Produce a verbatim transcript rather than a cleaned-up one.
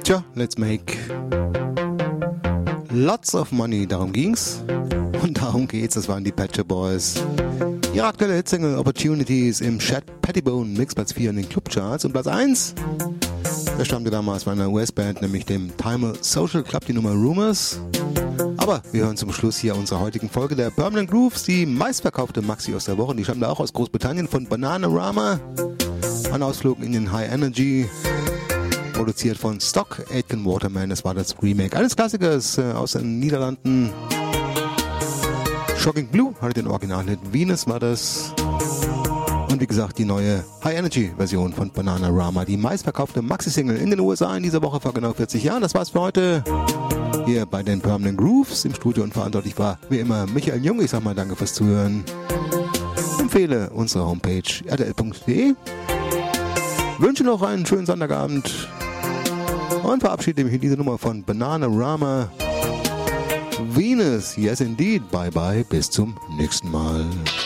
Tja, let's make lots of money, darum ging's. Und darum geht's, das waren die Pet Shop Boys. Ihre aktuelle Hitsingle Opportunities im Chat Pettibone Mix Platz vier in den Clubcharts. Und Platz eins, der stammte damals von einer U S-Band, nämlich dem Timer Social Club, die Nummer Rumors. Aber wir hören zum Schluss hier unserer heutigen Folge der Permanent Grooves, die meistverkaufte Maxi aus der Woche. Die stammte auch aus Großbritannien von Bananarama. Ein Ausflug in den High Energy. Produziert von Stock Aitken Waterman. Das war das Remake eines Klassikers äh, aus den Niederlanden. Shocking Blue hatte den Originalhit. Venus war das. Und wie gesagt, die neue High Energy Version von Bananarama. Die meistverkaufte Maxi-Single in den U S A in dieser Woche vor genau vierzig Jahren. Das war's für heute. Hier bei den Permanent Grooves im Studio und verantwortlich war wie immer Michael Jung. Ich sag mal danke fürs Zuhören. Empfehle unsere Homepage r t l punkt d e. Wünsche noch einen schönen Sonntagabend. Und verabschiede mich in diese Nummer von Bananarama. Venus, yes indeed. Bye bye, bis zum nächsten Mal.